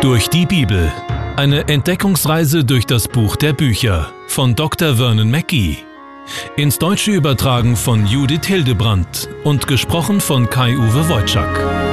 Durch die Bibel. Eine Entdeckungsreise durch das Buch der Bücher von Dr. Vernon Mackey. Ins Deutsche übertragen von Judith Hildebrandt und gesprochen von Kai-Uwe Wojczak.